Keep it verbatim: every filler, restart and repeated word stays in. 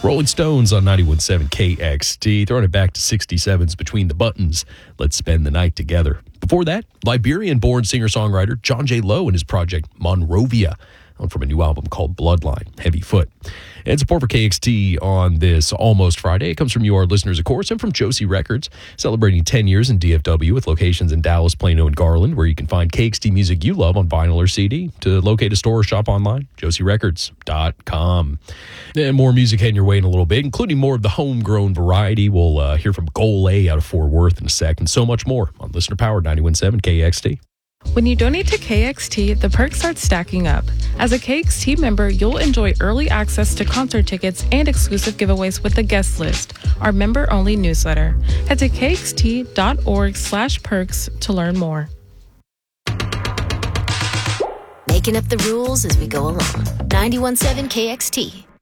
Rolling Stones on ninety-one point seven K X T, throwing it back to sixty-sevens Between the Buttons. Let's spend the night together. Before that, Liberian-born singer-songwriter John J. Lowe and his project Monrovia, on from a new album called Bloodline, Heavy Foot. And support for K X T on this Almost Friday. It comes from you, our listeners, of course, and from Josie Records, celebrating ten years in D F W with locations in Dallas, Plano, and Garland, where you can find K X T music you love on vinyl or C D. To locate a store or shop online, josie records dot com. And more music heading your way in a little bit, including more of the homegrown variety. We'll uh, hear from Goal A out of Fort Worth in a sec, and so much more on Listener Powered ninety-one point seven K X T. When you donate to K X T, the perks start stacking up. As a K X T member, you'll enjoy early access to concert tickets and exclusive giveaways with the guest list, our member-only newsletter. Head to kxt.org slash perks to learn more. Making up the rules as we go along. ninety-one point seven K X T.